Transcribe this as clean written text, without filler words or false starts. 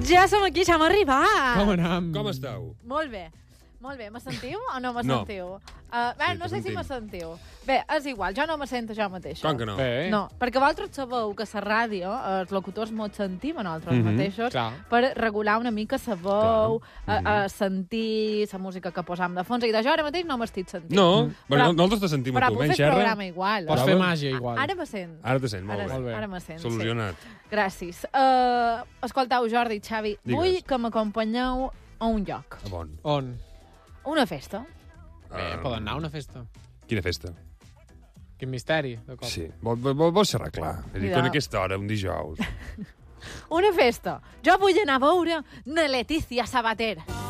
Ja som aquí, ja hem arribat. Com anem? Com esteu? Molt bé. Molt bé, me sentiu o no me sentiu? Sí, no sé si sentim. me sentiu. Bé, és igual, jo no me sento jo mateixa. Com que no? Bé. No, perquè vosaltres sabeu que a la ràdio els locutors mos sentim a nosaltres mateixos clar. per regular una mica la veu, a sentir la música que posam de fons. I de jo ara mateix no m'estic sentint. No, Però- nosaltres te sentim a Però tu. puc Menys fer el xerra. programa igual. Pots fer màgia igual. Ara me sent. Ara te sent, molt Ara, bé. Molt bé. Ara me sent, Solucionat. sí. Gràcies. Escoltau, Jordi, Xavi, Digues. vull que m'acompanyeu a un lloc. A bon. On? Una festa. Bé, poden anar a una festa. Quina festa? Quin misteri, de cop. Sí, vols xerrar clar. És a dir, Mira. que en aquesta hora, un dijous. Una festa. Jo vull anar a veure na Letícia Sabater.